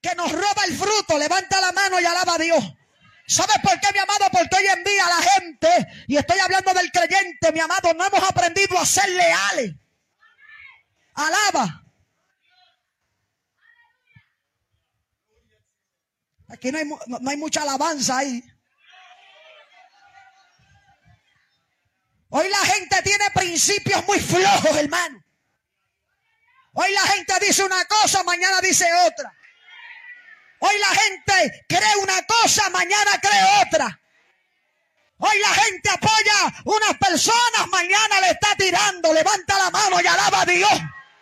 que nos roba el fruto, levanta la mano y alaba a Dios. ¿Sabes por qué, mi amado? Porque hoy en día la gente, y estoy hablando del creyente, mi amado, no hemos aprendido a ser leales. Alaba. Aquí no hay mucha alabanza ahí. Hoy la gente tiene principios muy flojos, hermano. Hoy la gente dice una cosa, mañana dice otra. Hoy la gente cree una cosa, mañana cree otra. Hoy la gente apoya unas personas, mañana le está tirando. Levanta la mano y alaba a Dios.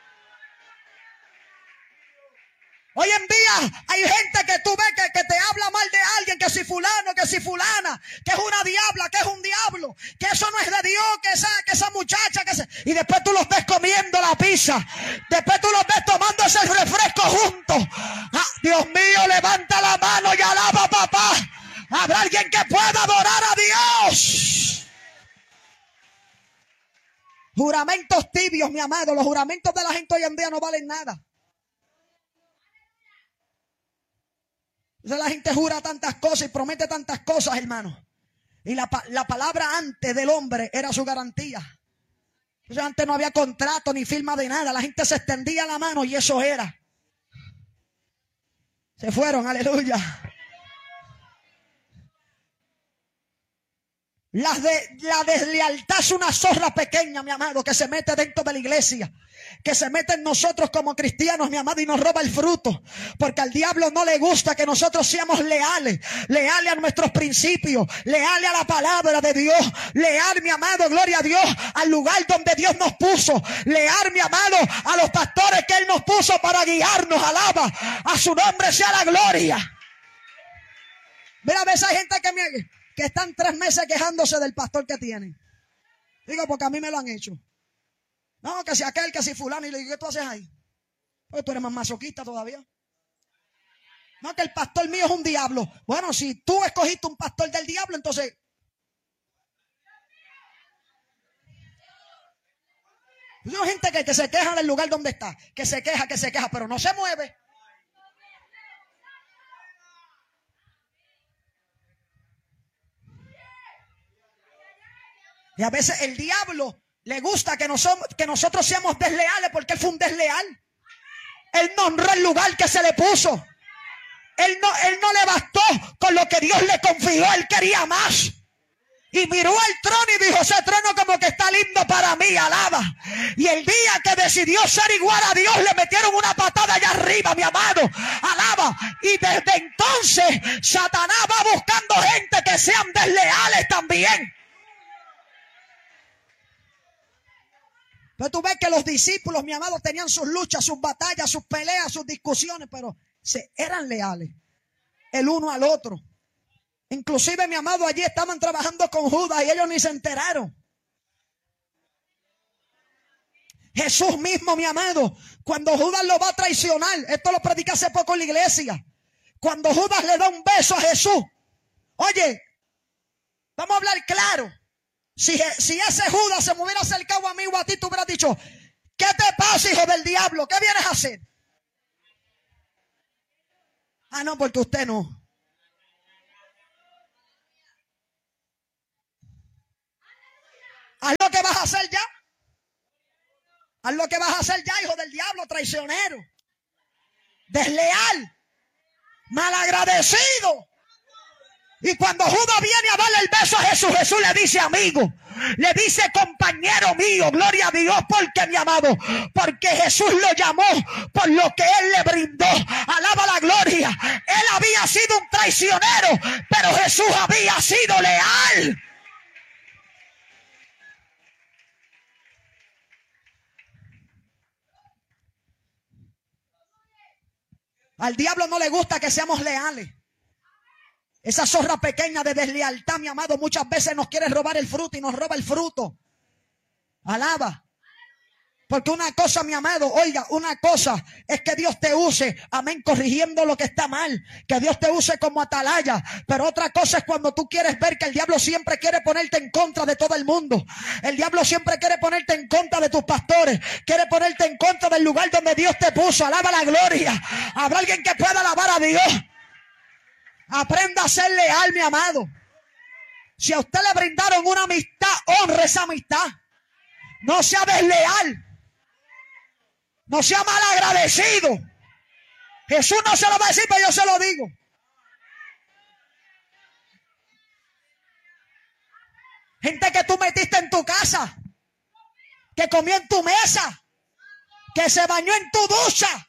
Hoy en día hay gente que tú ves que te habla mal de alguien, que si fulano, que si fulana, que es una diabla, que es un diablo, que eso no es de Dios, que esa muchacha, y después tú los ves comiendo la pizza, después tú los ves tomando ese refresco juntos. Ah, Dios mío, levanta la mano y alaba, papá. Habrá alguien que pueda adorar a Dios. Juramentos tibios, mi amado. Los juramentos de la gente hoy en día no valen nada. Entonces la gente jura tantas cosas y promete tantas cosas, hermano. Y la palabra antes del hombre era su garantía. Entonces antes no había contrato ni firma de nada. La gente se extendía la mano y eso era. Se fueron, aleluya. La deslealtad es una zorra pequeña, mi amado, que se mete dentro de la iglesia, que se mete en nosotros como cristianos, mi amado, y nos roba el fruto. Porque al diablo no le gusta que nosotros seamos leales a nuestros principios, leales a la palabra de Dios, leal, mi amado, gloria a Dios, al lugar donde Dios nos puso, leal, mi amado, a los pastores que Él nos puso para guiarnos. Alaba, a su nombre sea la gloria. Mira, a veces hay gente que están 3 meses quejándose del pastor que tienen. Digo, porque a mí me lo han hecho. No, que si aquel, que si fulano. Y le digo, ¿qué tú haces ahí? Pues tú eres más masoquista todavía. No, que el pastor mío es un diablo. Bueno, si tú escogiste un pastor del diablo, entonces... Hay gente que se queja del lugar donde está. Que se queja, pero no se mueve. Y a veces el diablo le gusta que nosotros seamos desleales, porque él fue un desleal. Él no honró el lugar que se le puso. Él no le bastó con lo que Dios le confió. Él quería más. Y miró el trono y dijo, ese trono como que está lindo para mí, alaba. Y el día que decidió ser igual a Dios, le metieron una patada allá arriba, mi amado, alaba. Y desde entonces Satanás va buscando gente que sean desleales también. Entonces tú ves que los discípulos, mi amado, tenían sus luchas, sus batallas, sus peleas, sus discusiones, pero eran leales el uno al otro. Inclusive, mi amado, allí estaban trabajando con Judas y ellos ni se enteraron. Jesús mismo, mi amado, cuando Judas lo va a traicionar, esto lo prediqué hace poco en la iglesia, cuando Judas le da un beso a Jesús, oye, vamos a hablar claro. Si ese Judas se me hubiera acercado a mí o a ti, tú hubieras dicho, ¿qué te pasa, hijo del diablo? ¿Qué vienes a hacer? Ah, no, porque usted no. Haz lo que vas a hacer ya. Haz lo que vas a hacer ya, hijo del diablo, traicionero, desleal, malagradecido. Y cuando Judas viene a darle el beso a Jesús, Jesús le dice amigo, le dice compañero mío, gloria a Dios, porque mi amado, porque Jesús lo llamó por lo que Él le brindó, alaba la gloria. Él había sido un traicionero, pero Jesús había sido leal. Al diablo no le gusta que seamos leales. Esa zorra pequeña de deslealtad, mi amado, muchas veces nos quiere robar el fruto y nos roba el fruto. Alaba. Porque una cosa, mi amado, oiga, una cosa es que Dios te use, amén, corrigiendo lo que está mal, que Dios te use como atalaya, pero otra cosa es cuando tú quieres ver que el diablo siempre quiere ponerte en contra de todo el mundo. El diablo siempre quiere ponerte en contra de tus pastores, quiere ponerte en contra del lugar donde Dios te puso. Alaba la gloria. Habrá alguien que pueda alabar a Dios. Aprenda a ser leal, mi amado. Si a usted le brindaron una amistad, honre esa amistad. No sea desleal. No sea mal agradecido. Jesús no se lo va a decir, pero yo se lo digo. Gente que tú metiste en tu casa, que comió en tu mesa, que se bañó en tu ducha,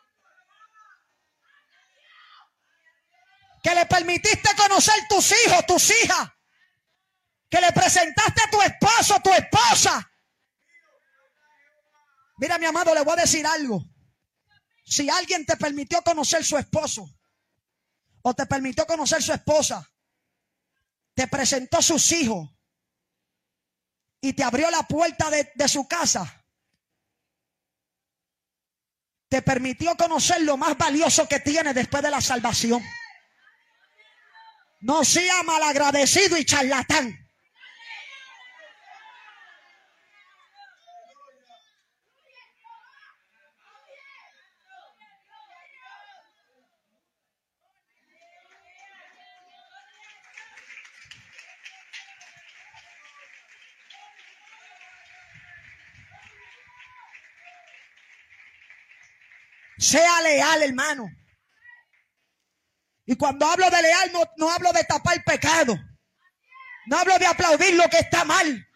que le permitiste conocer tus hijos, tus hijas, que le presentaste a tu esposo, tu esposa. Mira, mi amado, le voy a decir algo. Si alguien te permitió conocer su esposo o te permitió conocer su esposa, te presentó a sus hijos y te abrió la puerta de su casa, te permitió conocer lo más valioso que tiene después de la salvación. No sea malagradecido y charlatán. Sea leal, hermano. Y cuando hablo de leal, no hablo de tapar pecado. No hablo de aplaudir lo que está mal.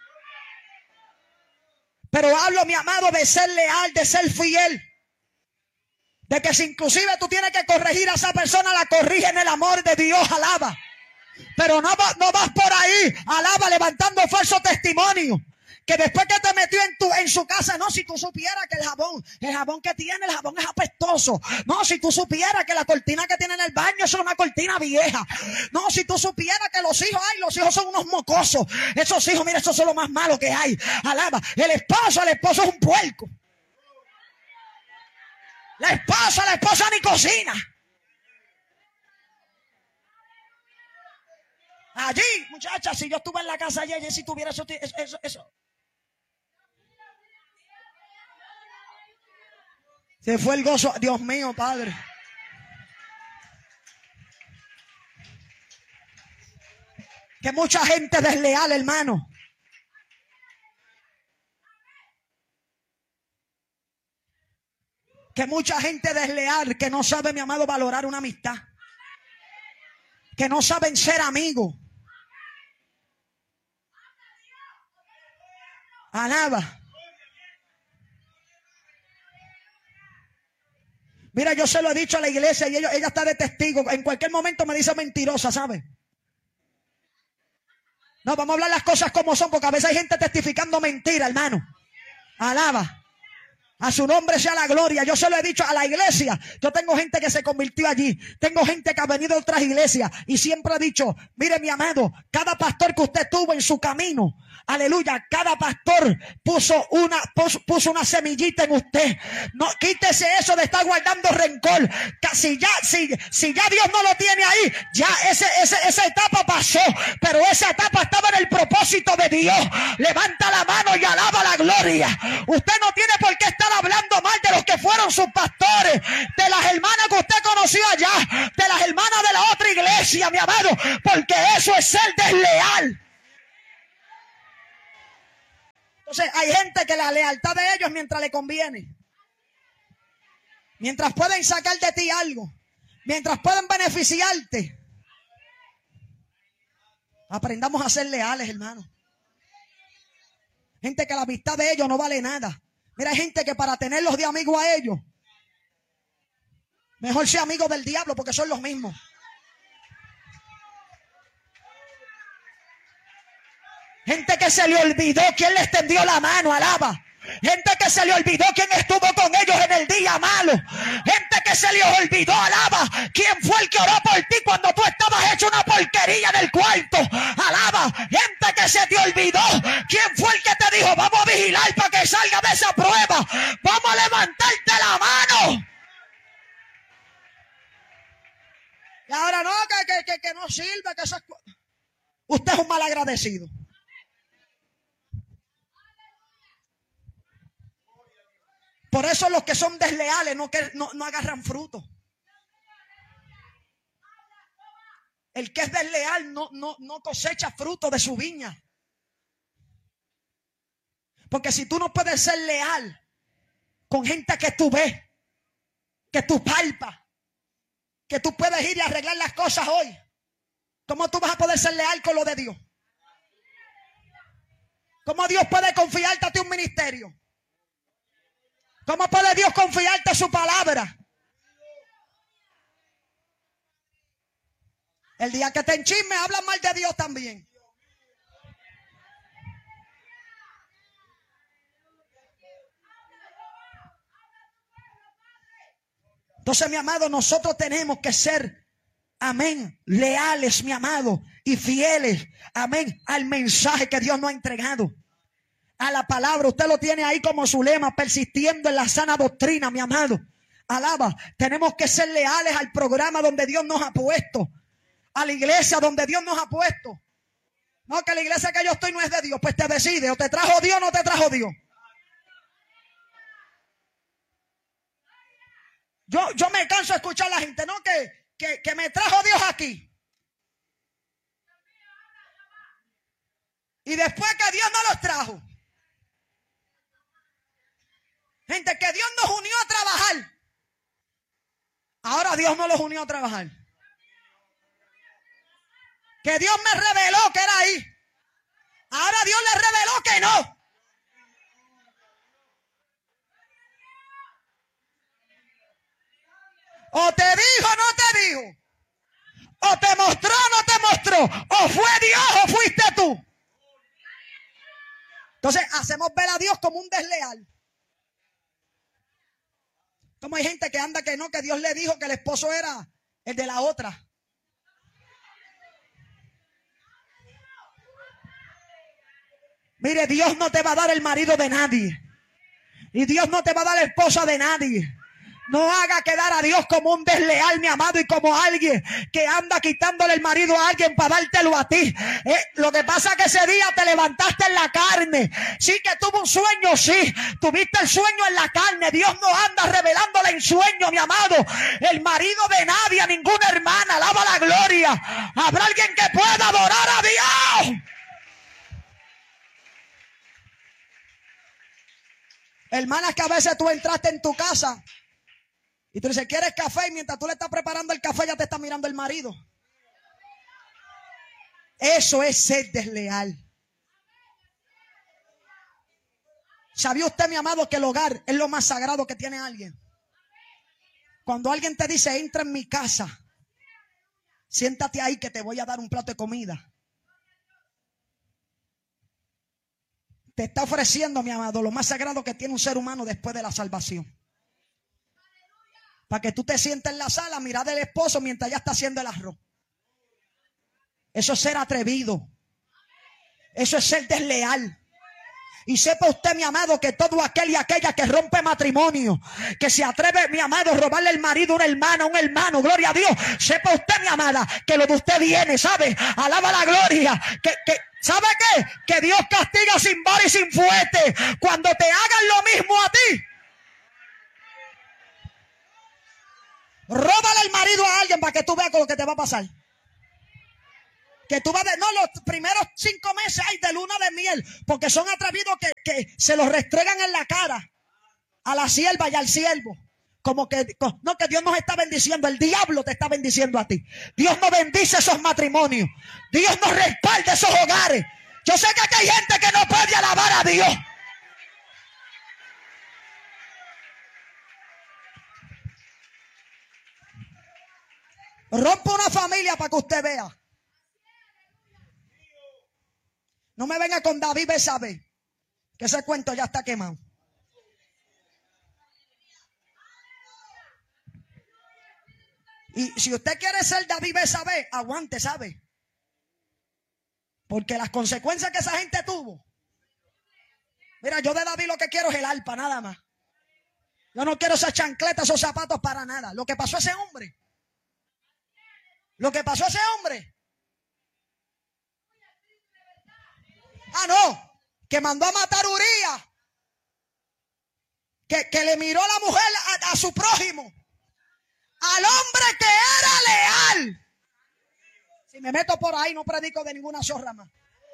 Pero hablo, mi amado, de ser leal, de ser fiel. De que si inclusive tú tienes que corregir a esa persona, la corrige en el amor de Dios, alaba. Pero no vas por ahí, alaba, levantando falso testimonio. Que después que te metió en su casa, no, si tú supieras que el jabón que tiene, el jabón es apestoso. No, si tú supieras que la cortina que tiene en el baño es una cortina vieja. No, si tú supieras que los hijos son unos mocosos. Esos hijos, mira, eso es lo más malo que hay. Alaba, el esposo es un puerco. La esposa ni cocina. Allí, muchacha, si yo estuve en la casa ayer, si tuviera eso. Se fue el gozo. Dios mío, Padre. Que mucha gente desleal, hermano. Que mucha gente desleal que no sabe, mi amado, valorar una amistad. Que no saben ser amigos. Alaba. Mira, yo se lo he dicho a la iglesia y ella está de testigo. En cualquier momento me dice mentirosa, ¿sabe? No, vamos a hablar las cosas como son, porque a veces hay gente testificando mentira, hermano. Alaba. A su nombre sea la gloria. Yo se lo he dicho a la iglesia. Yo tengo gente que se convirtió allí. Tengo gente que ha venido de otras iglesias. Y siempre he dicho, mire mi amado, cada pastor que usted tuvo en su camino, aleluya, cada pastor puso una semillita en usted. No, quítese eso de estar guardando rencor. Si ya Dios no lo tiene ahí, ya esa etapa pasó. Pero esa etapa estaba en el propósito de Dios. Levanta la mano y alaba la gloria. Usted no tiene por qué estar hablando mal de los que fueron sus pastores, de las hermanas que usted conoció allá, de las hermanas de la otra iglesia, mi amado, porque eso es ser desleal. Entonces hay gente que la lealtad de ellos mientras le conviene, mientras pueden sacar de ti algo, mientras pueden beneficiarte. Aprendamos a ser leales, hermano. Gente que la amistad de ellos no vale nada. Mira, hay gente que para tenerlos de amigos a ellos, mejor sea amigo del diablo, porque son los mismos. Gente que se le olvidó quién le extendió la mano, alaba. Gente que se le olvidó quién estuvo con ellos en el día malo. Gente que se le olvidó, alaba, quién fue el que oró por ti cuando tú estabas hecho una porquería en el cuarto. Alaba, gente que se te olvidó quién fue el que te dijo, vamos a vigilar para que salga de esa prueba. Vamos a levantarte la mano. Y ahora no, que no sirve, que esas cosas. Usted es un mal agradecido. Por eso los que son desleales no agarran fruto. El que es desleal no cosecha fruto de su viña. Porque si tú no puedes ser leal con gente que tú ves, que tú palpas, que tú puedes ir y arreglar las cosas hoy, ¿cómo tú vas a poder ser leal con lo de Dios? ¿Cómo Dios puede confiarte a ti un ministerio? ¿Cómo puede Dios confiarte su palabra? El día que te enchisme, hablan mal de Dios también. Entonces, mi amado, nosotros tenemos que ser, amén, leales, mi amado, y fieles, amén, al mensaje que Dios nos ha entregado. A la palabra, usted lo tiene ahí como su lema, persistiendo en la sana doctrina, mi amado. Alaba, tenemos que ser leales al programa donde Dios nos ha puesto, a la iglesia donde Dios nos ha puesto. No, que la iglesia que yo estoy no es de Dios, pues te decide, o te trajo Dios o no te trajo Dios. Yo me canso de escuchar a la gente, no, que me trajo Dios aquí. Y después que Dios no los trajo. Gente, que Dios nos unió a trabajar. Ahora Dios no los unió a trabajar. Que Dios me reveló que era ahí. Ahora Dios le reveló que no. O te dijo o no te dijo. O te mostró o no te mostró. O fue Dios o fuiste tú. Entonces hacemos ver a Dios como un desleal. Como hay gente que anda que no, que Dios le dijo que el esposo era el de la otra. Mire, Dios no te va a dar el marido de nadie. Y Dios no te va a dar la esposa de nadie. No haga quedar a Dios como un desleal, mi amado, y como alguien que anda quitándole el marido a alguien para dártelo a ti. Lo que pasa es que ese día te levantaste en la carne. Sí que tuvo un sueño, sí. Tuviste el sueño en la carne. Dios no anda revelándole en sueño, mi amado. El marido de nadie, a ninguna hermana. Alaba la gloria. Habrá alguien que pueda adorar a Dios. Hermanas, que a veces tú entraste en tu casa y tú dices, ¿quieres café? Y mientras tú le estás preparando el café, ya te está mirando el marido. Eso es ser desleal. ¿Sabía usted, mi amado, que el hogar es lo más sagrado que tiene alguien? Cuando alguien te dice, entra en mi casa, siéntate ahí que te voy a dar un plato de comida. Te está ofreciendo, mi amado, lo más sagrado que tiene un ser humano después de la salvación. Para que tú te sientes en la sala, mirar del esposo mientras ya está haciendo el arroz. Eso es ser atrevido. Eso es ser desleal. Y sepa usted, mi amado, que todo aquel y aquella que rompe matrimonio, que se atreve, mi amado, a robarle el marido a una hermana, a un hermano, gloria a Dios. Sepa usted, mi amada, que lo de usted viene, ¿sabe? Alaba la gloria. ¿Sabe qué? Que Dios castiga sin vara y sin fuete cuando te hagan lo mismo a ti. Róbale el marido a alguien para que tú veas con lo que te va a pasar. Que tú vas de, no, los primeros 5 meses hay de luna de miel, porque son atrevidos que se los restregan en la cara a la sierva y al siervo. Como que, no, que Dios nos está bendiciendo, el diablo te está bendiciendo a ti. Dios no bendice esos matrimonios. Dios no respalda esos hogares. Yo sé que aquí hay gente que no puede alabar a Dios. Rompa una familia para que usted vea. No me venga con David Betsabé, que ese cuento ya está quemado. Y si usted quiere ser David Betsabé, aguante, ¿sabe? Porque las consecuencias que esa gente tuvo. Mira, yo de David lo que quiero es el arpa, nada más. Yo no quiero esas chancletas, esos zapatos para nada. Lo que pasó a ese hombre. Lo que pasó a ese hombre. Ah, no. Que mandó a matar a Urías. Que le miró a la mujer a su prójimo. Al hombre que era leal. Si me meto por ahí no predico de ninguna zorra más.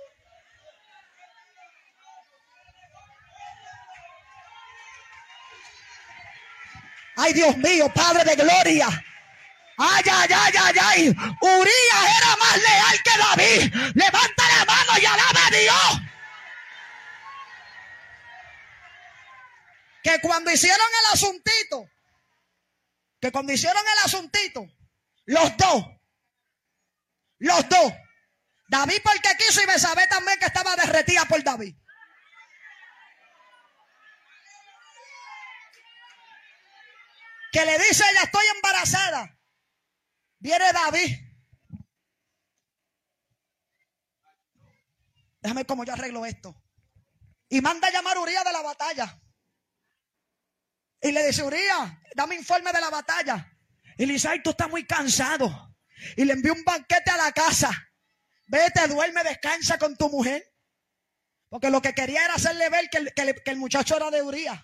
Ay, Dios mío, Padre de gloria. Ay, ay, ay, ay, ay. Urías era más leal que David. Levanta la mano y alaba a Dios. Que cuando hicieron el asuntito, los dos, David porque quiso y Betsabé también que estaba derretida por David. Que le dice ella, estoy embarazada. Viene David. Déjame ver cómo yo arreglo esto. Y manda a llamar a Urías de la batalla. Y le dice, Urías, dame informe de la batalla. Y le dice, ay, tú estás muy cansado. Y le envió un banquete a la casa. Vete, duerme, descansa con tu mujer. Porque lo que quería era hacerle ver que el muchacho era de Urías.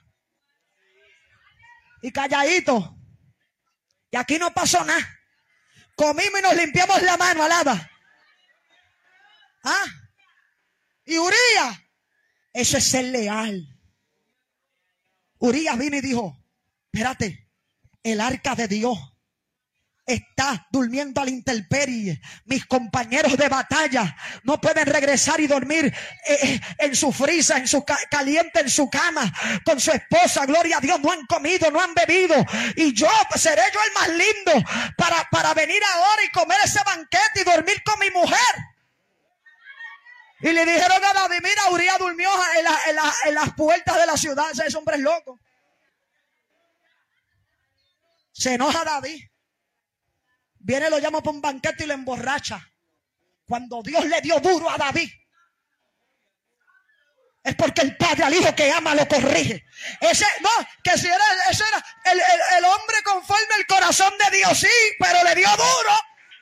Y calladito. Y aquí no pasó nada. Comimos y nos limpiamos la mano, alaba. ¿Ah? Y Urías, eso es ser leal. Urías vino y dijo, espérate, el arca de Dios está durmiendo a la intemperie. Mis compañeros de batalla no pueden regresar y dormir en su frisa, caliente en su cama, con su esposa. Gloria a Dios, no han comido, no han bebido. Y yo seré yo el más lindo para venir ahora y comer ese banquete y dormir con mi mujer. Y le dijeron a David, mira, Urías durmió en las puertas de la ciudad. Ese hombre es loco. Se enoja David. Viene, lo llama para un banquete y lo emborracha. Cuando Dios le dio duro a David, es porque el padre al hijo que ama lo corrige. Ese era el hombre conforme al corazón de Dios, sí, pero le dio duro.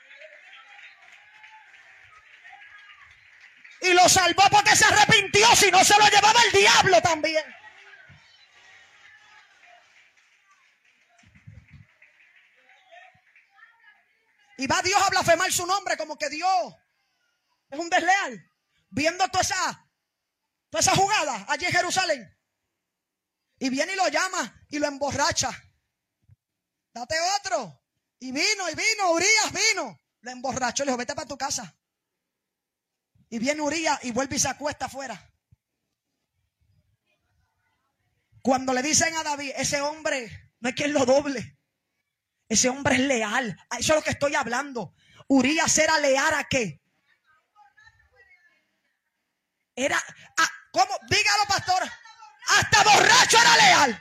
Y lo salvó porque se arrepintió, si no se lo llevaba el diablo también. Y va Dios a blasfemar su nombre como que Dios es un desleal. Viendo toda esa jugada allí en Jerusalén. Y viene y lo llama y lo emborracha. Date otro. Y vino, Urías vino. Lo emborrachó, le dijo, vete para tu casa. Y viene Urías y vuelve y se acuesta afuera. Cuando le dicen a David, ese hombre no hay quien lo doble. Ese hombre es leal. Eso es lo que estoy hablando. Urías era leal ¿a qué? Era, ¿cómo? Dígalo, pastor. Hasta borracho era leal.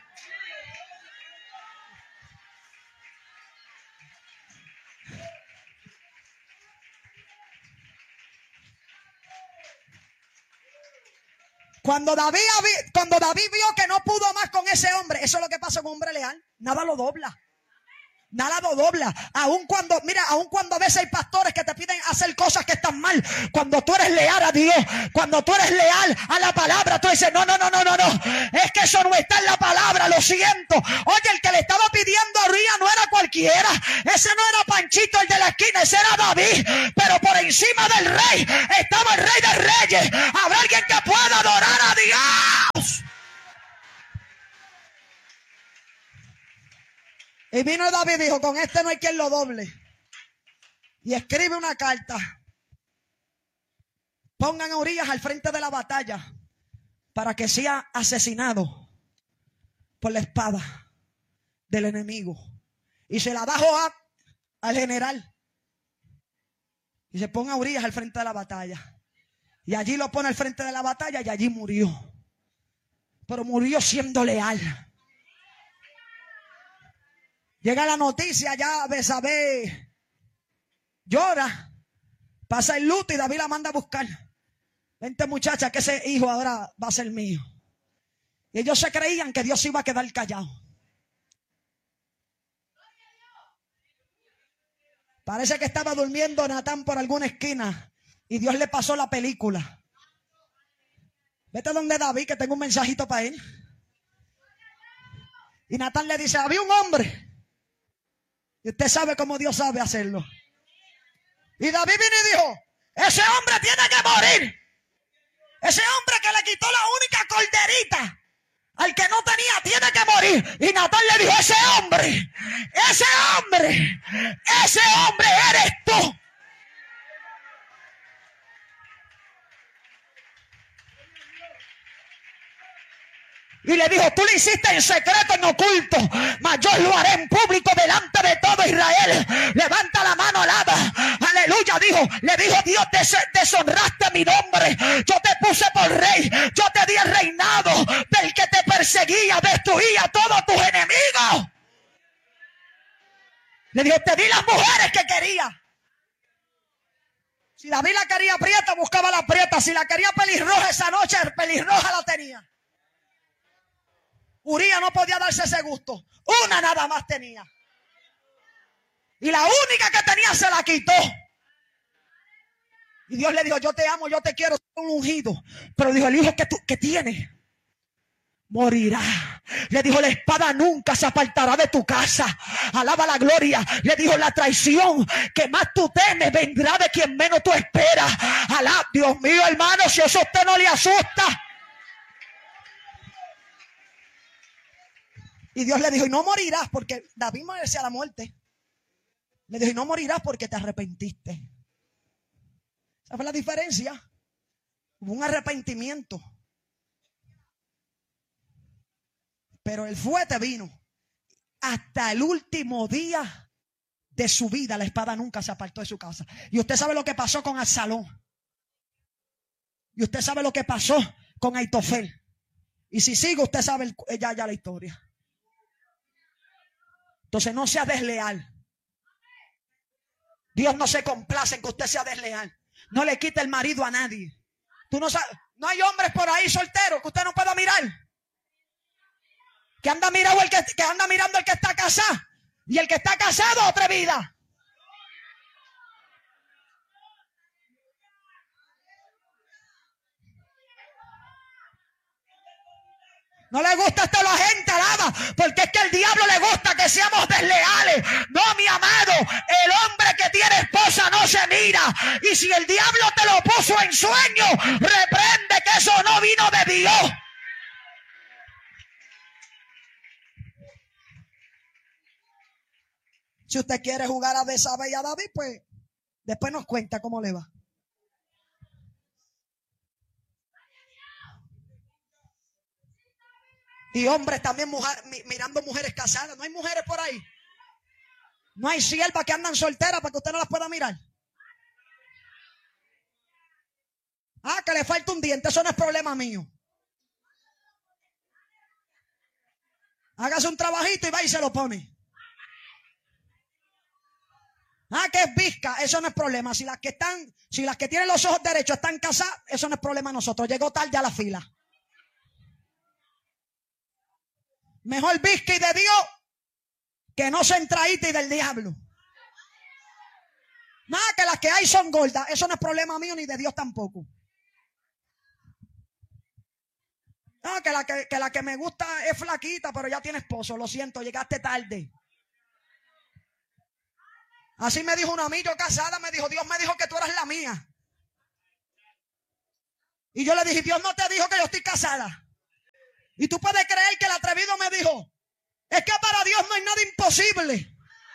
Cuando David vio que no pudo más con ese hombre, eso es lo que pasa con un hombre leal. Nada lo dobla. Nada lo dobla. Aun cuando a veces hay pastores que te piden hacer cosas que están mal. Cuando tú eres leal a Dios, cuando tú eres leal a la palabra, tú dices, no. Es que eso no está en la palabra, lo siento. Oye, el que le estaba pidiendo a Urías no era cualquiera. Ese no era Panchito, el de la esquina, ese era David. Pero por encima del rey estaba el rey de reyes. Habrá alguien que pueda adorar a Dios. Y vino David y dijo, con este no hay quien lo doble. Y escribe una carta. Pongan a Urías al frente de la batalla para que sea asesinado por la espada del enemigo. Y se la da Joab al general. Y se pone a Urías al frente de la batalla. Y allí lo pone al frente de la batalla y allí murió. Pero murió siendo leal. Llega la noticia, ya Betsabé llora, pasa el luto y David la manda a buscar. Vente muchacha, que ese hijo ahora va a ser mío. Y ellos se creían que Dios iba a quedar callado. Parece que estaba durmiendo Natán por alguna esquina y Dios le pasó la película. Vete donde David, que tengo un mensajito para él. Y Natán le dice, había un hombre. Y usted sabe cómo Dios sabe hacerlo. Y David vino y dijo, ese hombre tiene que morir. Ese hombre que le quitó la única corderita al que no tenía, tiene que morir. Y Natán le dijo, ese hombre eres tú. Y le dijo, tú lo hiciste en secreto, en oculto, mas yo lo haré en público delante de todo Israel. Levanta la mano, alaba. Aleluya, le dijo Dios, deshonraste mi nombre. Yo te puse por rey. Yo te di el reinado del que te perseguía, destruía a todos tus enemigos. Le dijo, te di las mujeres que quería. Si David la quería prieta, buscaba la prieta. Si la quería pelirroja esa noche, pelirroja la tenía. Uría no podía darse ese gusto. Una nada más tenía. Y la única que tenía se la quitó. Y Dios le dijo, yo te amo, yo te quiero, soy un ungido. Pero dijo, el hijo que tiene morirá. Le dijo, la espada nunca se apartará de tu casa. Alaba la gloria. Le dijo, la traición que más tú temes vendrá de quien menos tú esperas. Alaba, Dios mío, hermano, si eso a usted no le asusta. Y Dios le dijo, y no morirás, porque David merecía la muerte. Le dijo, y no morirás porque te arrepentiste. ¿Esa fue la diferencia? Hubo un arrepentimiento. Pero el fuerte vino. Hasta el último día de su vida, la espada nunca se apartó de su casa. Y usted sabe lo que pasó con Absalón. Y usted sabe lo que pasó con Aitofel. Y si sigue, usted sabe ya la historia. Entonces no sea desleal. Dios no se complace en que usted sea desleal. No le quite el marido a nadie. Tú no sabes, no hay hombres por ahí solteros que usted no pueda mirar. Que anda mirando que anda mirando el que está casado. Y el que está casado, otra vida. No le gusta esto a la gente, alaba, porque es que al diablo le gusta que seamos desleales. No, mi amado, el hombre que tiene esposa no se mira. Y si el diablo te lo puso en sueño, reprende que eso no vino de Dios. Si usted quiere jugar a Betsabé y a David, pues después nos cuenta cómo le va. Y hombres también mirando mujeres casadas. No hay mujeres por ahí. No hay siervas que andan solteras para que usted no las pueda mirar. Ah, que le falta un diente. Eso no es problema mío. Hágase un trabajito y va y se lo pone. Ah, que es visca. Eso no es problema. Si las que tienen los ojos derechos están casadas, eso no es problema de nosotros. Llegó tarde a la fila. Mejor visca y de Dios que no centradita y del diablo. Nada, que las que hay son gordas. Eso no es problema mío ni de Dios tampoco. No, que la que me gusta es flaquita, pero ya tiene esposo. Lo siento, llegaste tarde. Así me dijo una amiga casada, me dijo, Dios me dijo que tú eras la mía. Y yo le dije, Dios no te dijo que yo estoy casada. Y tú puedes creer que el atrevido me dijo, es que para Dios no hay nada imposible.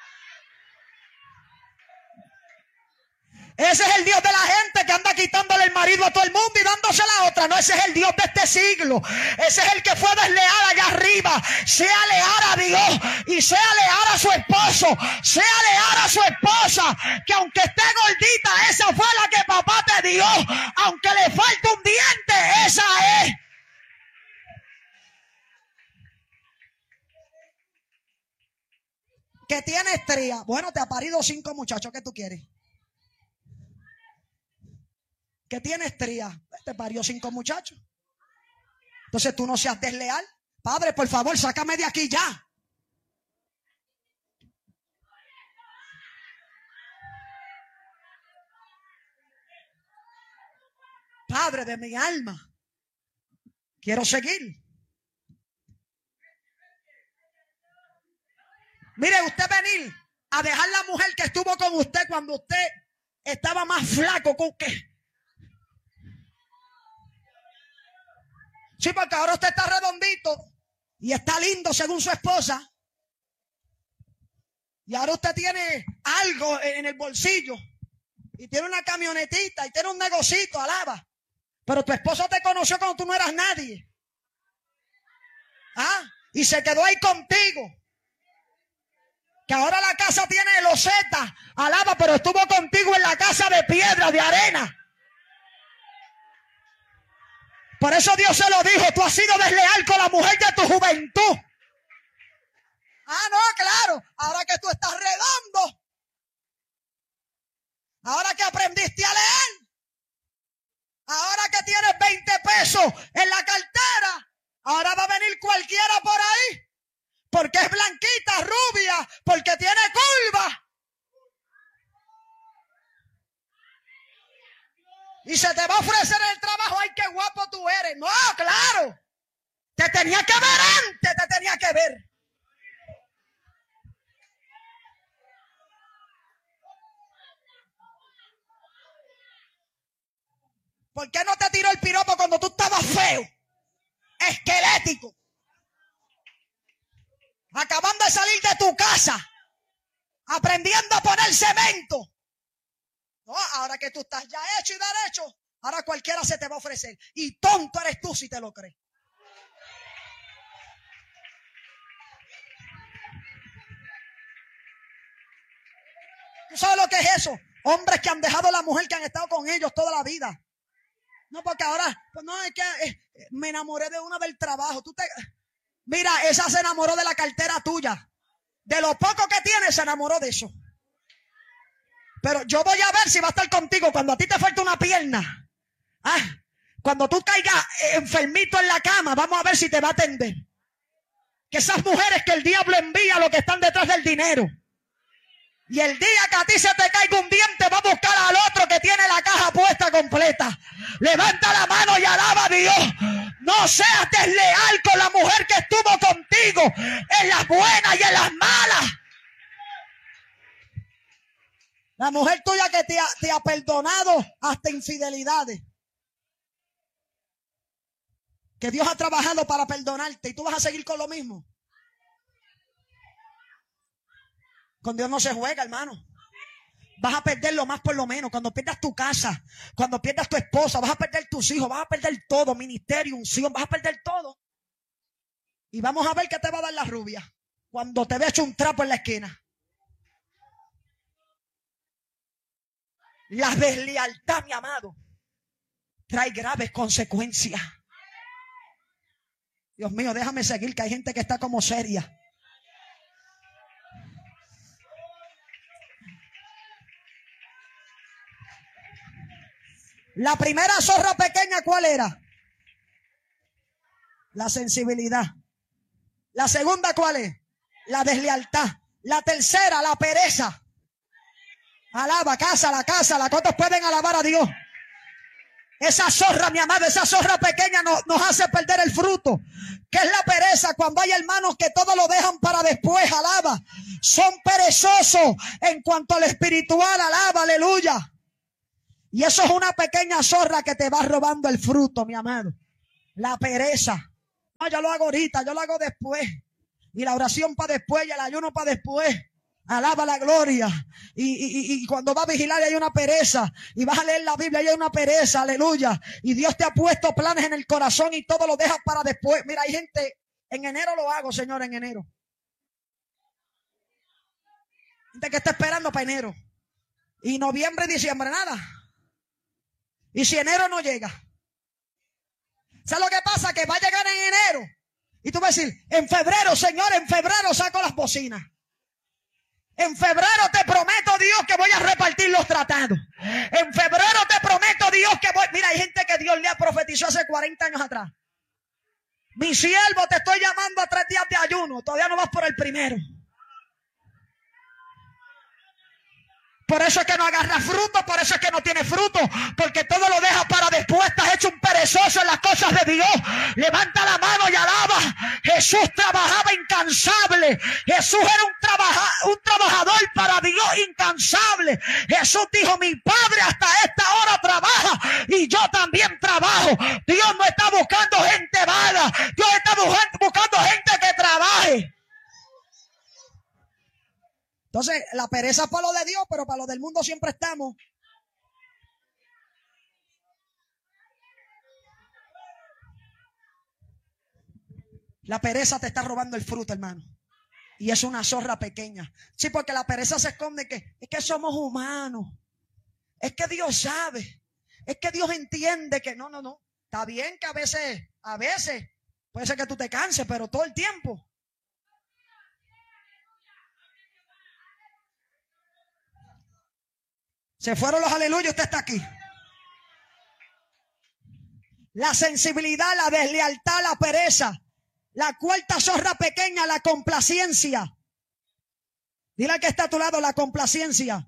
Ese es el Dios de la gente que anda quitándole el marido a todo el mundo y dándose a la otra. No, ese es el Dios de este siglo. Ese es el que fue desleal allá arriba. Sea leal a Dios y sea leal a su esposo. Sea leal a su esposa. Que aunque esté gordita, esa fue la que papá te dio. Aunque le falte un diente, esa es. Que tiene estría. Bueno, te ha parido 5 muchachos. ¿Qué tú quieres? Que tiene estría. Te parió 5 muchachos. Entonces tú no seas desleal. Padre, por favor, sácame de aquí ya. Padre de mi alma, quiero seguir. Mire, usted venir a dejar la mujer que estuvo con usted cuando usted estaba más flaco con que. Sí, porque ahora usted está redondito y está lindo según su esposa. Y ahora usted tiene algo en el bolsillo y tiene una camionetita y tiene un negocito, alaba. Pero tu esposo te conoció cuando tú no eras nadie. ¿Ah? Y se quedó ahí contigo. Que ahora la casa tiene loseta, alaba, pero estuvo contigo en la casa de piedra, de arena. Por eso Dios se lo dijo, tú has sido desleal con la mujer de tu juventud. Ah, no, claro, ahora que tú estás redondo, ahora que aprendiste a leer, ahora que tienes 20 pesos en la cartera, ahora va a venir cualquiera por ahí, porque es blanquita, rubia, porque tiene curva. Y se te va a ofrecer el trabajo. ¡Ay, qué guapo tú eres! No, claro. Te tenía que ver antes, te tenía que ver. ¿Por qué no te tiró el piropo cuando tú estabas feo? Esquelético. Acabando de salir de tu casa. Aprendiendo a poner cemento. No, ahora que tú estás ya hecho y derecho, ahora cualquiera se te va a ofrecer. Y tonto eres tú si te lo crees. ¿Tú sabes lo que es eso? Hombres que han dejado a la mujer que han estado con ellos toda la vida. No, porque ahora, pues no, es que me enamoré de una del trabajo. Mira, esa se enamoró de la cartera tuya. De lo poco que tiene, se enamoró de eso. Pero yo voy a ver si va a estar contigo cuando a ti te falta una pierna. Cuando tú caigas enfermito en la cama, vamos a ver si te va a atender. Que esas mujeres que el diablo envía, lo que están detrás del dinero. Y el día que a ti se te caiga un diente, va a buscar al otro que tiene la caja puesta completa. Levanta la mano y alaba a Dios. No seas desleal con la mujer que estuvo contigo en las buenas y en las malas. La mujer tuya que te ha perdonado hasta infidelidades. Que Dios ha trabajado para perdonarte y tú vas a seguir con lo mismo. Con Dios no se juega, hermano. Vas a perder lo más por lo menos. Cuando pierdas tu casa, cuando pierdas tu esposa, vas a perder tus hijos, vas a perder todo, ministerio, unción, vas a perder todo. Y vamos a ver qué te va a dar la rubia cuando te vea hecho un trapo en la esquina. La deslealtad, mi amado, trae graves consecuencias. Dios mío, déjame seguir, que hay gente que está como seria. La primera zorra pequeña, ¿cuál era? La sensibilidad. La segunda, ¿cuál es? La deslealtad. La tercera, la pereza. Alaba, cásala. ¿Cuántos pueden alabar a Dios? Esa zorra, mi amado, esa zorra pequeña nos hace perder el fruto. ¿Qué es la pereza? Cuando hay hermanos que todo lo dejan para después, alaba. Son perezosos en cuanto al espiritual, alaba, aleluya. Y eso es una pequeña zorra que te va robando el fruto, mi amado. La pereza. No, yo lo hago ahorita, yo lo hago después. Y la oración para después y el ayuno para después. Alaba la gloria. Y cuando va a vigilar hay una pereza. Y vas a leer la Biblia y hay una pereza. Aleluya. Y Dios te ha puesto planes en el corazón y todo lo dejas para después. Mira, hay gente, en enero lo hago, Señor, en enero. Gente que está esperando para enero. Y noviembre y diciembre, nada. Y si enero no llega. ¿Sabes lo que pasa? Que va a llegar en enero. Y tú vas a decir, en febrero, Señor, en febrero saco las bocinas. En febrero te prometo, Dios, que voy a repartir los tratados. En febrero te prometo, Dios, que voy... Mira, hay gente que Dios le ha profetizado hace 40 años atrás. Mi siervo, te estoy llamando a 3 días de ayuno. Todavía no vas por el primero. Por eso es que no agarra fruto, por eso es que no tiene fruto, porque todo lo deja para después. Estás hecho un perezoso en las cosas de Dios. Levanta la mano y alaba. Jesús trabajaba incansable. Jesús era un trabajador para Dios incansable. Jesús dijo, mi Padre hasta esta hora trabaja y yo también trabajo. Dios no está buscando gente vaga. Dios está buscando gente que trabaje. Entonces, la pereza es para lo de Dios, pero para lo del mundo siempre estamos. La pereza te está robando el fruto, hermano. Y es una zorra pequeña. Sí, porque la pereza se esconde que es que somos humanos. Es que Dios sabe. Es que Dios entiende que no. Está bien que a veces puede ser que tú te canses, pero todo el tiempo. Se fueron los aleluyas, usted está aquí. La sensibilidad, la deslealtad, la pereza. La cuarta zorra pequeña, la complacencia. Dile al que está a tu lado, la complacencia.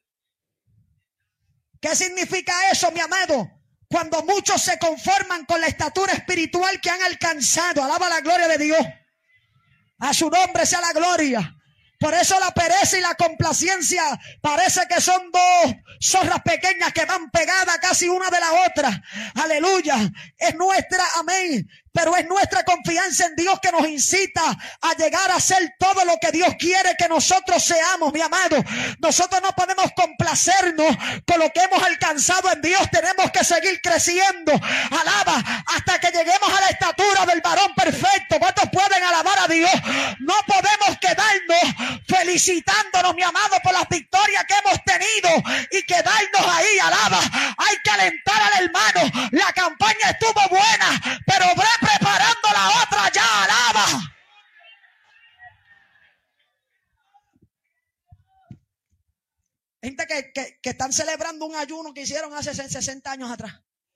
¿Qué significa eso, mi amado? Cuando muchos se conforman con la estatura espiritual que han alcanzado. Alaba la gloria de Dios. A su nombre sea la gloria. Por eso la pereza y la complacencia parece que son dos zorras pequeñas que van pegadas casi una de la otra. Aleluya. Es nuestra, amén. Pero es nuestra confianza en Dios que nos incita a llegar a ser todo lo que Dios quiere que nosotros seamos, mi amado. Nosotros no podemos complacernos con lo que hemos alcanzado en Dios. Tenemos que seguir creciendo. Alaba hasta que lleguemos a la estatura del varón perfecto. ¿Cuántos pueden alabar a Dios? No podemos quedarnos felicitándonos, mi amado, por las victorias que hemos tenido y quedarnos ahí. Alaba. Hay que alentar al hermano. La campaña estuvo buena, pero preparando la otra ya. Alaba. Gente que están celebrando un ayuno que hicieron hace 60 años atrás.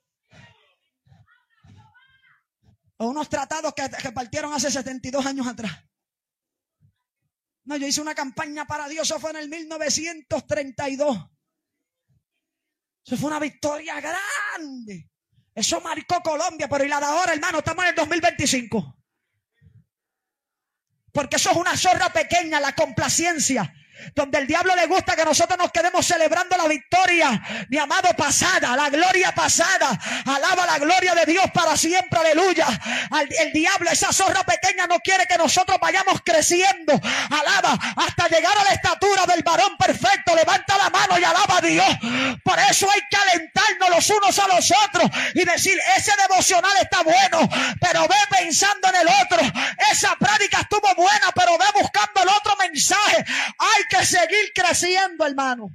O unos tratados que partieron hace 72 años atrás. No, yo hice una campaña para Dios. Eso fue en el 1932. Eso fue una victoria grande. Eso marcó Colombia, pero y la de ahora, hermano, estamos en el 2025. Porque eso es una zorra pequeña, la complacencia. Donde el diablo le gusta que nosotros nos quedemos celebrando la victoria, mi amado, pasada, la gloria pasada. Alaba la gloria de Dios para siempre, aleluya. El diablo, esa zorra pequeña, no quiere que nosotros vayamos creciendo. Alaba hasta llegar a la estatura del varón perfecto. Levanta la mano y alaba a Dios. Por eso hay que alentarnos los unos a los otros y decir, ese devocional está bueno, pero ve pensando en el otro. Esa prédica estuvo buena, pero ve buscando el otro mensaje. Hay que seguir creciendo, hermano.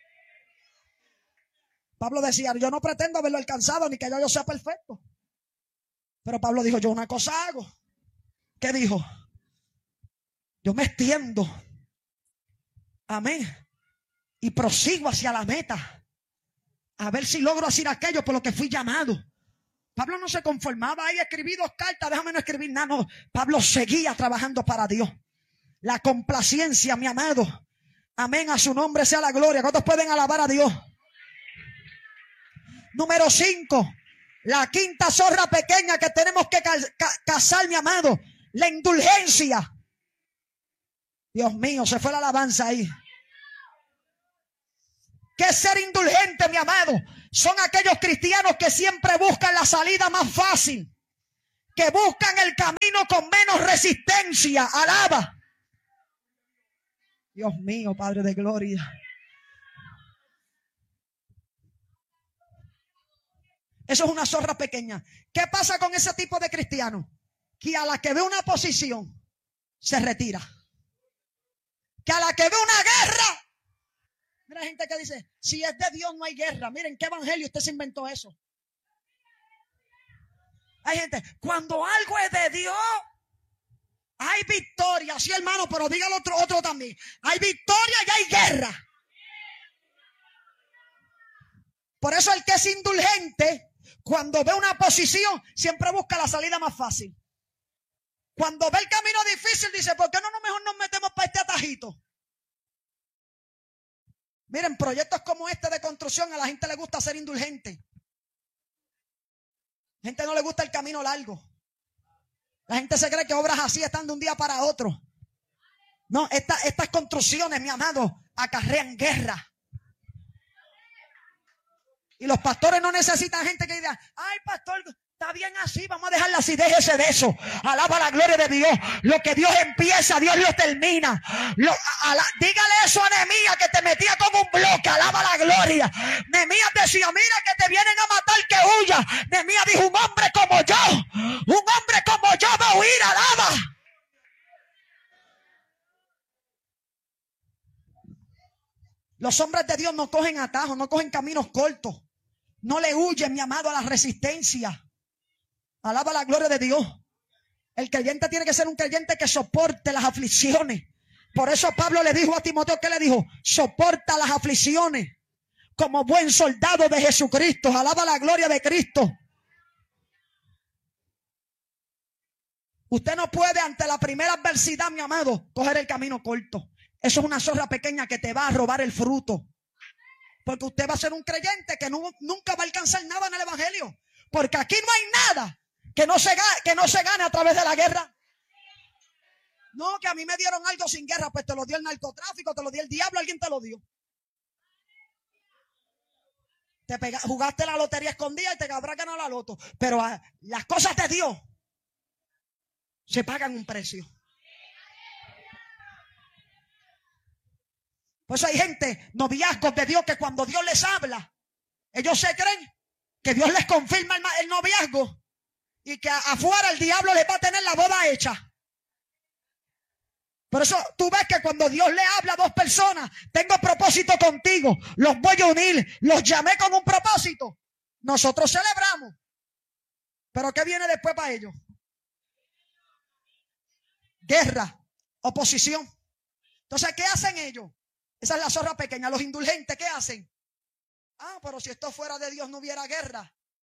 Pablo decía, yo no pretendo haberlo alcanzado ni que yo sea perfecto. Pero Pablo dijo, yo una cosa hago. ¿Qué dijo? Yo me extiendo. Amén. Y prosigo hacia la meta. A ver si logro hacer aquello por lo que fui llamado. Pablo no se conformaba ahí, escribí 2 cartas, déjame no escribir nada. No, Pablo seguía trabajando para Dios. La complacencia, mi amado. Amén, a su nombre sea la gloria. ¿Cuántos pueden alabar a Dios? Número 5. La quinta zorra pequeña que tenemos que cazar, mi amado. La indulgencia. Dios mío, se fue la alabanza ahí. ¿Qué es ser indulgente, mi amado? Son aquellos cristianos que siempre buscan la salida más fácil. Que buscan el camino con menos resistencia. Alaba. Dios mío, Padre de gloria. Eso es una zorra pequeña. ¿Qué pasa con ese tipo de cristiano? Que a la que ve una posición, se retira. Que a la que ve una guerra. Mira, hay gente que dice, si es de Dios no hay guerra. Miren, ¿qué evangelio usted se inventó eso? Hay gente, cuando algo es de Dios, hay victoria, sí, hermano, pero dígalo otro también. Hay victoria y hay guerra. Por eso el que es indulgente, cuando ve una posición, siempre busca la salida más fácil. Cuando ve el camino difícil, dice, ¿por qué no mejor nos metemos para este atajito? Miren, proyectos como este de construcción, a la gente le gusta ser indulgente. A la gente no le gusta el camino largo. La gente se cree que obras así están de un día para otro. No, estas construcciones, mi amado, acarrean guerra. Y los pastores no necesitan gente que diga, ay, pastor, está bien así, vamos a dejarla así, déjese de eso. Alaba la gloria de Dios. Lo que Dios empieza, Dios lo termina. Dígale eso a Nehemías, que te metía como un bloque. Alaba la gloria. Nehemías decía, mira que te vienen a matar, que huya. Nehemías dijo, un hombre como yo va a huir. Alaba. Los hombres de Dios no cogen atajos, no cogen caminos cortos. No le huyen, mi amado, a la resistencia. Alaba la gloria de Dios. El creyente tiene que ser un creyente que soporte las aflicciones. Por eso Pablo le dijo a Timoteo, ¿qué le dijo? Soporta las aflicciones como buen soldado de Jesucristo. Alaba la gloria de Cristo. Usted no puede, ante la primera adversidad, mi amado, coger el camino corto. Eso es una zorra pequeña que te va a robar el fruto. Porque usted va a ser un creyente que nunca va a alcanzar nada en el evangelio. Porque aquí no hay nada que no se gane a través de la guerra. No, que a mí me dieron algo sin guerra. Pues te lo dio el narcotráfico, te lo dio el diablo, alguien te lo dio. Jugaste la lotería escondida y te habrás ganado la loto. Pero las cosas de Dios se pagan un precio. Por eso hay gente, noviazgos de Dios, que cuando Dios les habla, ellos se creen que Dios les confirma el noviazgo y que afuera el diablo les va a tener la boda hecha. Por eso tú ves que cuando Dios le habla a dos personas, tengo propósito contigo, los voy a unir, los llamé con un propósito. Nosotros celebramos. Pero ¿qué viene después para ellos? Guerra, oposición. Entonces, ¿qué hacen ellos? Esa es la zorra pequeña. Los indulgentes, ¿qué hacen? Ah, pero si esto fuera de Dios no hubiera guerra.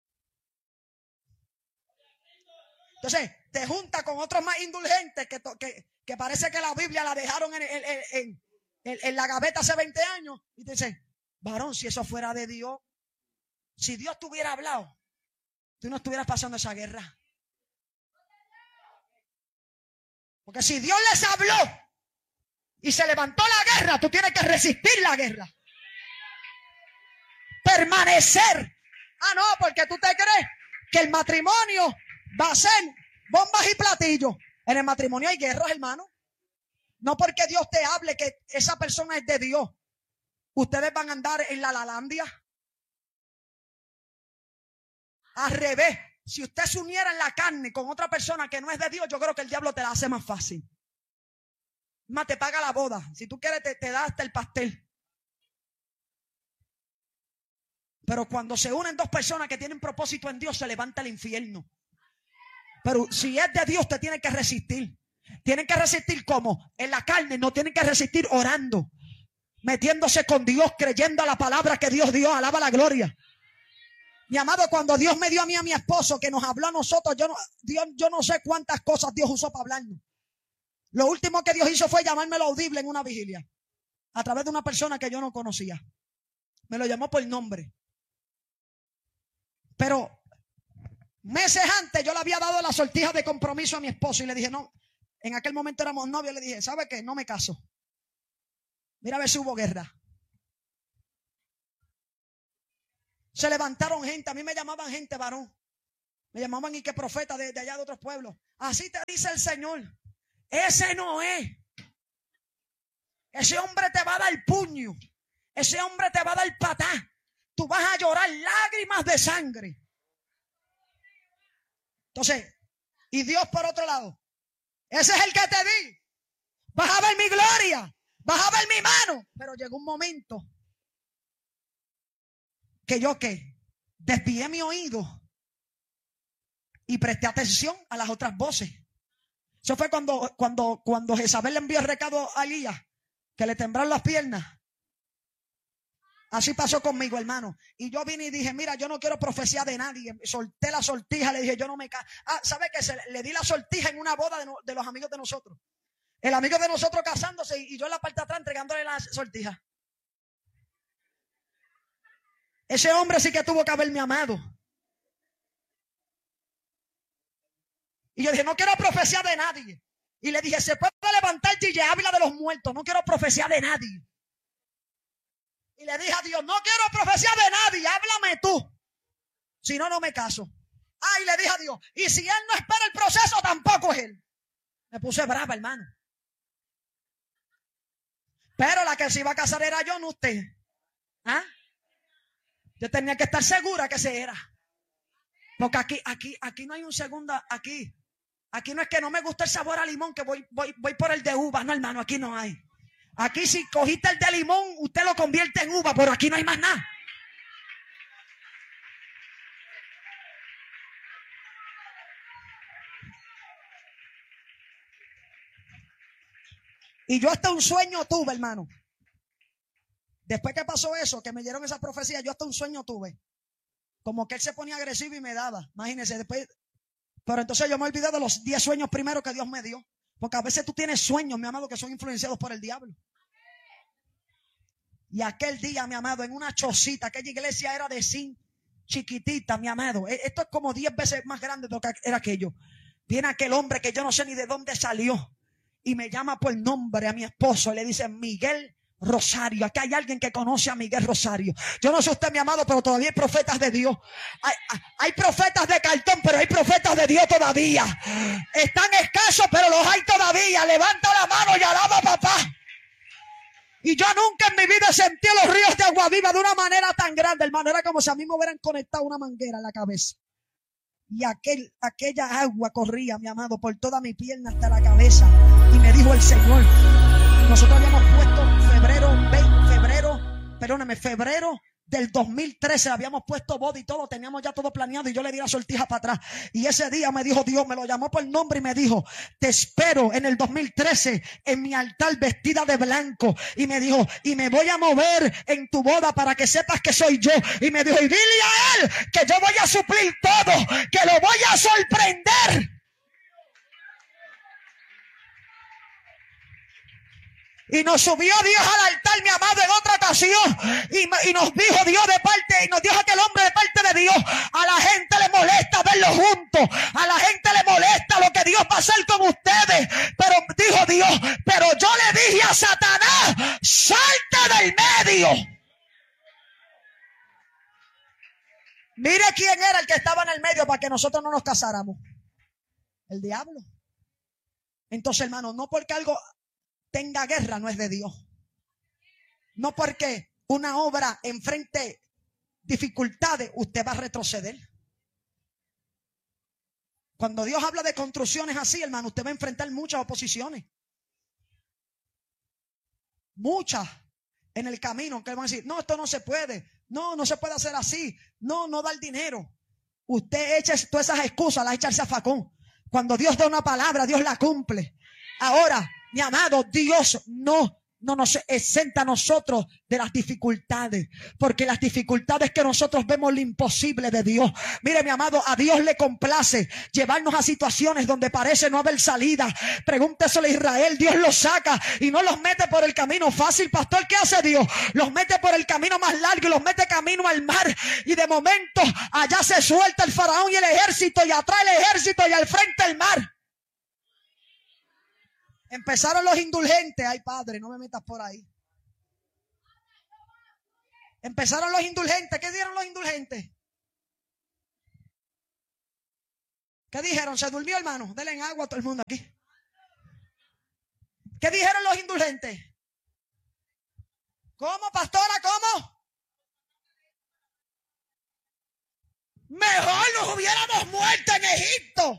Entonces, te junta con otros más indulgentes que parece que la Biblia la dejaron en la gaveta hace 20 años. Y te dicen, varón, si eso fuera de Dios, si Dios te hubiera hablado, tú no estuvieras pasando esa guerra. Porque si Dios les habló y se levantó la guerra, tú tienes que resistir la guerra. Permanecer. Ah, no, porque tú te crees que el matrimonio va a ser bombas y platillos. En el matrimonio hay guerras, hermano. No porque Dios te hable que esa persona es de Dios, ustedes van a andar en la lalandia. Al revés, si usted se uniera en la carne con otra persona que no es de Dios, yo creo que el diablo te la hace más fácil. Más te paga la boda. Si tú quieres, te da hasta el pastel. Pero cuando se unen dos personas que tienen propósito en Dios, se levanta el infierno. Pero si es de Dios, te tiene que resistir. Tienen que resistir ¿cómo? En la carne, no tienen que resistir orando, metiéndose con Dios, creyendo a la palabra que Dios dio. Alaba la gloria. Mi amado, cuando Dios me dio a mí a mi esposo, que nos habló a nosotros, yo no sé cuántas cosas Dios usó para hablarnos. Lo último que Dios hizo fue llamármelo audible en una vigilia, a través de una persona que yo no conocía. Me lo llamó por nombre. Pero meses antes yo le había dado la sortija de compromiso a mi esposo y le dije, no, en aquel momento éramos novios, le dije, ¿sabe qué? No me caso. Mira a ver si hubo guerra. Se levantaron gente, a mí me llamaban gente varón. Me llamaban y que profeta de allá de otros pueblos. Así te dice el Señor. Ese no es. Ese hombre te va a dar puño. Ese hombre te va a dar patá. Tú vas a llorar lágrimas de sangre. Entonces, y Dios por otro lado. Ese es el que te di. Vas a ver mi gloria. Vas a ver mi mano. Pero llegó un momento que yo desvié mi oído y presté atención a las otras voces. Eso fue cuando Jezabel le envió el recado a Elías, que le temblaron las piernas. Así pasó conmigo, hermano. Y yo vine y dije, mira, yo no quiero profecía de nadie. Solté la sortija, le dije, yo no me caso. ¿Sabe qué? Le di la sortija en una boda de los amigos de nosotros. El amigo de nosotros casándose y yo en la parte de atrás entregándole la sortija. Ese hombre sí que tuvo que haberme amado. Y yo dije, no quiero profecía de nadie. Y le dije, se puede levantar Gigi Ávila de los muertos. No quiero profecía de nadie. Y le dije a Dios, no quiero profecía de nadie, háblame tú. Si no, no me caso. Y le dije a Dios, y si él no espera el proceso, tampoco es él. Me puse brava, hermano. Pero la que se iba a casar era yo, no usted. Yo tenía que estar segura que se era. Porque aquí no hay un segundo, aquí no es que no me gusta el sabor a limón, que voy por el de uva. No, hermano, aquí no hay. Aquí si cogiste el de limón, usted lo convierte en uva, pero aquí no hay más nada. Y yo hasta un sueño tuve, hermano. Después que pasó eso, que me dieron esa profecía, yo hasta un sueño tuve. Como que él se ponía agresivo y me daba. Imagínense, después. Pero entonces yo me olvidé de los 10 sueños primeros que Dios me dio. Porque a veces tú tienes sueños, mi amado, que son influenciados por el diablo. Y aquel día, mi amado, en una chocita, aquella iglesia era de zinc, chiquitita, mi amado. Esto es como 10 veces más grande de lo que era aquello. Viene aquel hombre que yo no sé ni de dónde salió y me llama por nombre a mi esposo. Le dice, Miguel Rosario. Aquí hay alguien que conoce a Miguel Rosario. Yo no sé usted, mi amado, pero todavía hay profetas de Dios. Hay profetas de cartón, pero hay profetas de Dios todavía. Están escasos, pero los hay todavía. Levanta la mano y alaba a papá. Y yo nunca en mi vida sentí los ríos de agua viva de una manera tan grande, hermano. Era como si a mí me hubieran conectado una manguera en la cabeza. Y aquella agua corría, mi amado, por toda mi pierna hasta la cabeza. Y me dijo el Señor, nosotros habíamos puesto febrero del 2013, habíamos puesto boda y todo, teníamos ya todo planeado y yo le di la sortija para atrás. Y ese día me dijo Dios, me lo llamó por nombre y me dijo, te espero en el 2013 en mi altar vestida de blanco. Y me dijo, y me voy a mover en tu boda para que sepas que soy yo. Y me dijo, y dile a él que yo voy a suplir todo, que lo voy a sorprender. Y nos subió Dios al altar, mi amado, en otra ocasión. Y nos dijo Dios de parte, y nos dijo aquel hombre de parte de Dios. A la gente le molesta verlos juntos. A la gente le molesta lo que Dios va a hacer con ustedes. Pero dijo Dios, pero yo le dije a Satanás, salte del medio. Mire quién era el que estaba en el medio para que nosotros no nos casáramos. El diablo. Entonces, hermano, no porque algo tenga guerra no es de Dios. No porque una obra enfrente dificultades usted va a retroceder. Cuando Dios habla de construcciones así, hermano, usted va a enfrentar muchas oposiciones. Muchas en el camino que van a decir, no, esto no se puede. No se puede hacer así. No da el dinero. Usted echa todas esas excusas, las echa al zafacón. Cuando Dios da una palabra, Dios la cumple. Ahora, mi amado, Dios no nos exenta a nosotros de las dificultades, porque las dificultades que nosotros vemos lo imposible de Dios. Mire, mi amado, a Dios le complace llevarnos a situaciones donde parece no haber salida. Pregúnteselo a Israel, Dios los saca y no los mete por el camino fácil. Pastor, ¿qué hace Dios? Los mete por el camino más largo y los mete camino al mar, y de momento allá se suelta el faraón y el ejército, y atrás el ejército y al frente el mar. Empezaron los indulgentes. Ay, padre, no me metas por ahí. Empezaron los indulgentes. ¿Qué dijeron los indulgentes? ¿Qué dijeron? ¿Se durmió, hermano? Denle en agua a todo el mundo aquí. ¿Qué dijeron los indulgentes? ¿Cómo, pastora? ¿Cómo? Mejor nos hubiéramos muerto en Egipto.